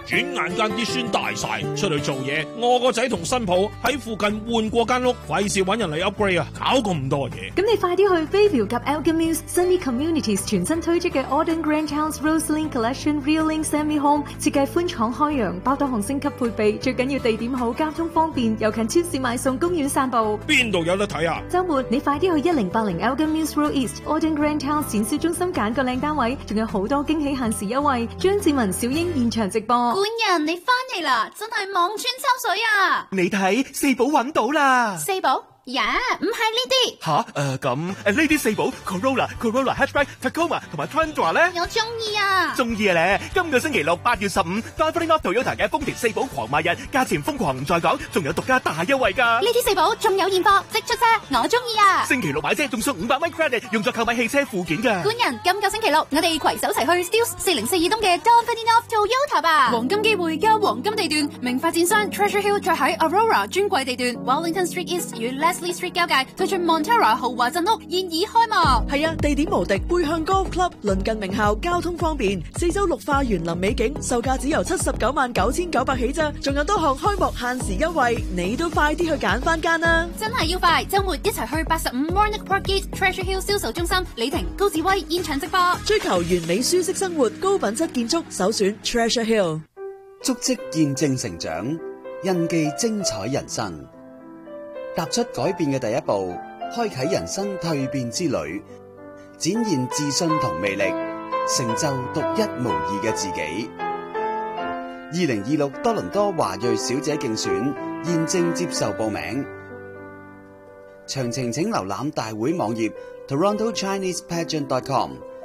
轉眼間啲孫大晒，出去做嘢，我個仔同新抱喺附近換過間屋，費事搵人嚟 upgrade 啊，搞咁多嘢。 咁你快啲去 Bayview 及 Elgin Mills Sunny Communities 全新推出嘅 Auden Grand House Roseland Collection Real Link Semi Home， 設計寬敞開揚，包多項升級配備，最緊要地點好，交通方便，又近超市買餸、公園散步。 邊度有得睇啊？ 週末你快啲去1080 Elgin Mills Road East Auden Grand House 展銷中心揀個靚單位，仲有好多驚喜限時優惠。張志文、小英現場直播。 官人你翻嚟啦，真係望穿秋水啊！ 你睇四寶揾到啦， 四寶呀，唔係呢啲吓咁呢啲四寶 Corolla Hatchback、Tacoma 同埋 Tundra 咧， 我中意啊！ 中意啊咧！今個星期六8月15 Daveling Off Toyota 嘅豐田四寶狂賣日，價錢瘋狂唔再講，仲有獨家大優惠㗎！ 呢啲四寶仲有現貨，即出車，我中意啊！ 星期六買車仲送500蚊 credit， 用作購買汽車附件㗎！ 官人，今個星期六我哋攜手齊去 Steeles 4042東嘅 Daveling Off Toyota 吧！黃金機會加黃金地段，名發展商 Treasure Hill 再喺 Aurora 專櫃地段 Wellington Street East 與 Leslie Street 交界。推出 Montera 豪華鎮屋現已開幕， 係啊，地點無敵，背向 Golf Club， 鄰近名校，交通方便，四周綠化園林美景，售價只由799900起咋，仲有多項開幕限時優惠，你都快啲去揀翻間啦！ 真係要快，周末一齊去85 Warnock Park Gate Treasure Hill 銷售中心，李婷、高志威現場直播， 追求完美舒適生活，高品質建築，首選 Treasure Hill， 足跡見證成長，印記精彩人生。踏出改變嘅第一步，開啟人生蛻變之旅，展現自信同魅力，成就獨一無二嘅自己。2026多倫多華裔小姐競選現正接受報名，詳情請瀏覽大會網頁 TorontoChinesePageant.com。